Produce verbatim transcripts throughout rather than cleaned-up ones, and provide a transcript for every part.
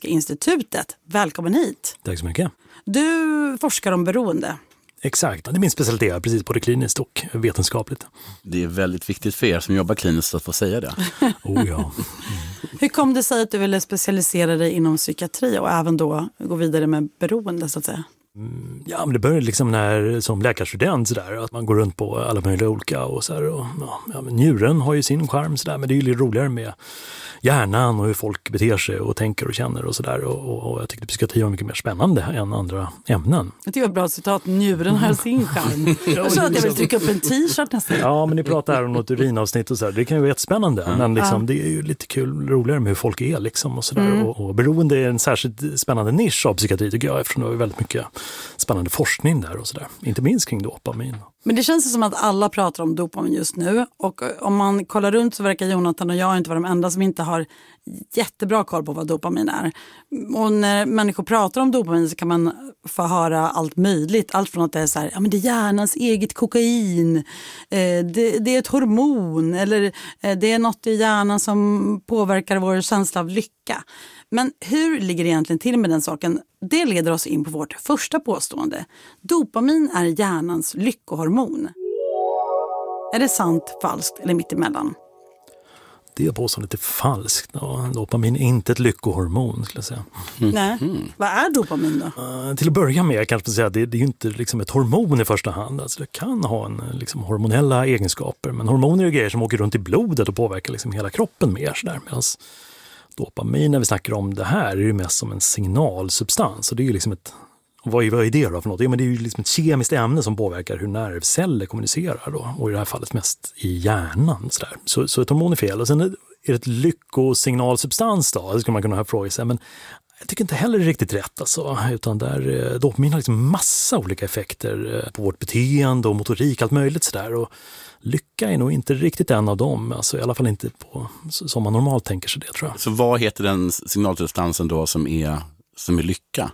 Karolinska institutet. Välkommen hit. Tack så mycket. Du forskar om beroende. Exakt, det är min specialitet, precis både kliniskt och vetenskapligt. Det är väldigt viktigt för er som jobbar kliniskt att få säga det. Oh ja. Mm. Hur kom det sig att du ville specialisera dig inom psykiatri och även då gå vidare med beroende så att säga? Mm, ja, men det började liksom när som läkarstudent så där, att man går runt på alla möjliga olika och så här, och ja, men njuren har ju sin charm så där, men det är ju lite roligare med hjärnan och hur folk beter sig och tänker och känner och så där, och, och, och jag tyckte psykiatri var mycket mer spännande än andra ämnen. Det var ett bra citat, njuren har sin charm. Jag tror att jag vill trycka upp en t-shirt nästan. Ja, men ni pratar här om något urinavsnitt och så där, det kan ju vara jättespännande, mm. men liksom, ja. Det är ju lite kul, roligare med hur folk är liksom och så där, mm. och, och beroende är en särskilt spännande nisch av psykiatri tycker jag, eftersom det är väldigt mycket spännande forskning där och sådär. Inte minst kring dopamin. Men det känns som att alla pratar om dopamin just nu. Och om man kollar runt så verkar Jonathan och jag inte vara de enda som inte har jättebra koll på vad dopamin är. Och när människor pratar om dopamin så kan man få höra allt möjligt. Allt från att det är så här, ja men det är hjärnans eget kokain. Eh, det, det är ett hormon. Eller eh, det är något i hjärnan som påverkar vår känsla av lycka. Men hur ligger det egentligen till med den saken? Det leder oss in på vårt första påstående. Dopamin är hjärnans lyckohormon. Är det sant, falskt eller mittemellan? Det påståendet är falskt. Ja, dopamin är inte ett lyckohormon skulle jag säga. Mm. Nej, mm. Vad är dopamin då? Uh, till att börja med kanske säga att det, det är ju inte liksom ett hormon i första hand. Alltså det kan ha en, liksom, hormonella egenskaper. Men hormoner är grejer som åker runt i blodet och påverkar liksom hela kroppen mer. Sådär. Medans dopamin, när vi snackar om det här, är ju mest som en signalsubstans. Och det är ju liksom ett, vad är, vad är det då för något? Ja, men det är ju liksom ett kemiskt ämne som påverkar hur nervceller kommunicerar då. Och i det här fallet mest i hjärnan. Så, där. så, så ett hormon är fel. Och sen är det ett lyckosignalsubstans då. Det skulle man kunna fråga sig. Men jag tycker inte heller det är riktigt rätt. Alltså. Utan där, dopamin har liksom massa olika effekter på vårt beteende och motorik, allt möjligt sådär. Och lycka är nog inte riktigt en av dem, alltså i alla fall inte på, som man normalt tänker sig det, tror jag. Så vad heter den signalsubstansen då som är, som är lycka?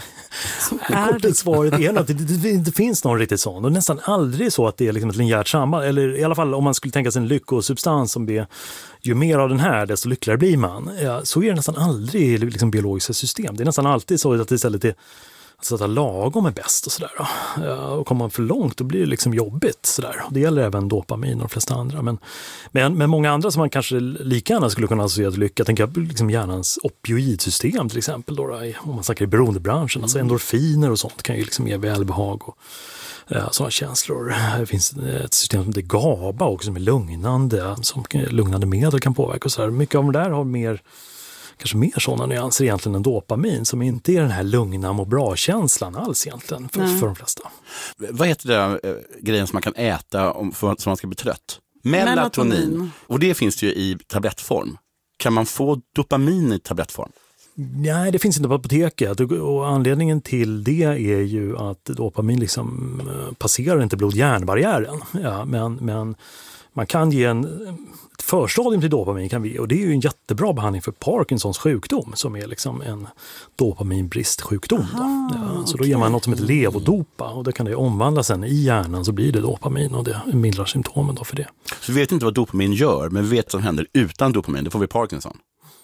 Som är kortet svaret är att det, det, det inte finns någon riktigt sån. Och nästan aldrig så att det är liksom ett linjärt samband. Eller i alla fall om man skulle tänka sig en lyckosubstans som är, ju mer av den här desto lyckligare blir man. Ja, så är det nästan aldrig i liksom biologiska system. Det är nästan alltid så att det istället är så att lagom är bäst och sådär. Ja, och kommer man för långt då blir det liksom jobbigt sådär. Det gäller även dopamin och de flesta andra. Men, men, men många andra som man kanske lika gärna skulle kunna associera till lycka. Jag tänker liksom hjärnans opioidsystem till exempel. Då, då, om man snackar i beroendebranschen. Alltså endorfiner och sånt kan ju liksom ge välbehag och ja, sådana känslor. Det finns ett system som heter GABA också som är lugnande. Som lugnande medel kan påverka och sådär. Mycket av det där har mer... kanske mer sådana nyanser egentligen än dopamin som inte är den här lugna och bra-känslan alls egentligen för, för de flesta. Vad heter det äh, grejen som man kan äta om, för, så man ska bli trött? Melatonin. Melatonin. Och det finns det ju i tablettform. Kan man få dopamin i tablettform? Nej, det finns inte på apoteket och anledningen till det är ju att dopamin liksom passerar inte blod-hjärnbarriären. Ja, men, men man kan ge en... ett förstadium till dopamin kan vi, och det är ju en jättebra behandling för Parkinsons sjukdom som är liksom en dopaminbristsjukdom. Aha, då. Ja, så okay. Då ger man något som heter levodopa och det kan det omvandla sen i hjärnan så blir det dopamin och det mildrar symptomen då för det. Så vi vet inte vad dopamin gör, men vi vet vad som händer utan dopamin, det får vi Parkinson.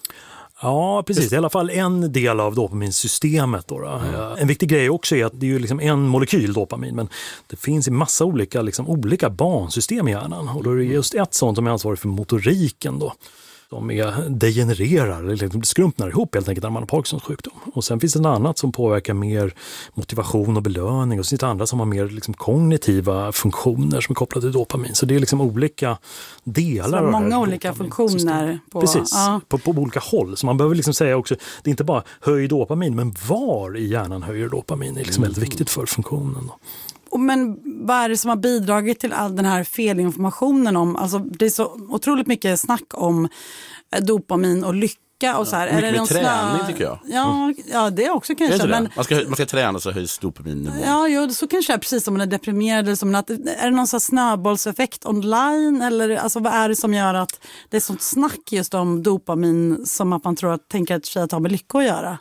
Ja, precis. I alla fall en del av dopaminsystemet. Då, då. Mm. En viktig grej också är att det är ju liksom en molekyl dopamin, men det finns i massa olika, liksom, olika bansystem i hjärnan. Och då är det just ett sånt som är ansvarig för motoriken då. De är degenererar, eller skrumpnar ihop helt enkelt när man har Parkinsons sjukdom. Och sen finns det ett annat som påverkar mer motivation och belöning. Och så finns det andra som har mer liksom kognitiva funktioner som är kopplade till dopamin. Så det är liksom olika delar. Så många olika funktioner. På, Precis, ja. på, på olika håll. Så man behöver liksom säga också, det är inte bara höj dopamin, men var i hjärnan höjer dopamin är liksom mm. väldigt viktigt för funktionen då. Men vad är det som har bidragit till all den här felinformationen om, alltså det är så otroligt mycket snack om dopamin och lycka och så här. Ja, mycket är det med träning snö... tycker jag. Ja, ja, det är också kanske. Det men... man, ska, man ska träna så höjs dopaminnivån. Ja, jo, så kanske det är precis som man är deprimerad. Eller som att, är det någon sån snöbollseffekt online? Eller alltså, vad är det som gör att det är sånt snack just om dopamin som att man tror att tänker att tjejer har med lycka att göra?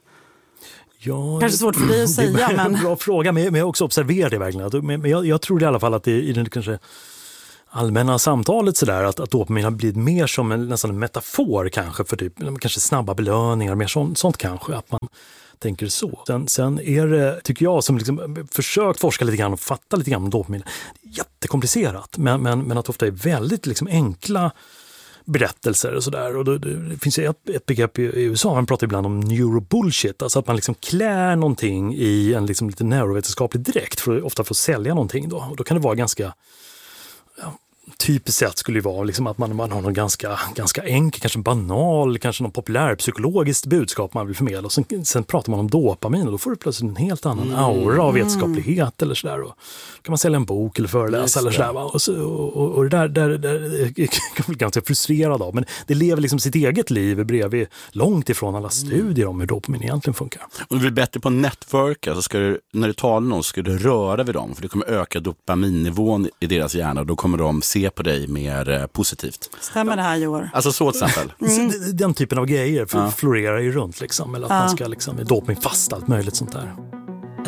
Ja, kanske svårt för dig att säga. Det är en men... bra fråga, men jag har också observerat det verkligen. Men jag, jag tror i alla fall att det i den kanske allmänna samtalet sådär, att, att dopamin har blivit mer som en, nästan en metafor kanske för typ, kanske snabba belöningar, mer sånt, sånt kanske, att man tänker så. Sen, sen är det, tycker jag, som liksom försökt forska lite grann och fatta lite grann om dopamin, jättekomplicerat, men, men, men att ofta är väldigt liksom enkla berättelser och sådär. Och då, det finns ju ett, ett begrepp i, i U S A, man pratar ibland om neurobullshit, alltså att man liksom klär någonting i en liksom lite neurovetenskaplig direkt, för, ofta för att sälja någonting då. Och då kan det vara ganska, ja, typiskt sett skulle det vara liksom att man, man har någon ganska, ganska enkel, kanske banal, kanske någon populär psykologiskt budskap man vill förmedla. Och sen, sen pratar man om dopamin och då får du plötsligt en helt annan aura av vetenskaplighet eller sådär. Och då kan man sälja en bok eller föreläsa eller sådär. Va? Och, så, och, och det där, där, där kan man bli ganska frustrerad av. Men det lever liksom sitt eget liv bredvid, långt ifrån alla studier om hur dopamin egentligen funkar. Om du blir bättre på networka så ska du, när du talar med någon, ska du röra vid dem. För det kommer öka dopaminnivån i deras hjärna och då kommer de se på dig mer eh, positivt. Stämmer det här, Johan? Alltså så till exempel. Mm. Den typen av grejer ja. florerar ju runt liksom. Eller att ja. man ska liksom, dopamin fast, allt möjligt sånt där.